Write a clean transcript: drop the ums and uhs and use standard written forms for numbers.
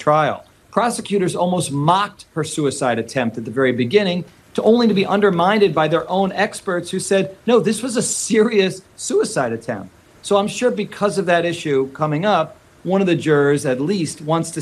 trial. Prosecutors almost mocked her suicide attempt at the very beginning, to only to be undermined by their own experts who said, no, this was a serious suicide attempt. So I'm sure because of that issue coming up, one of the jurors at least wants to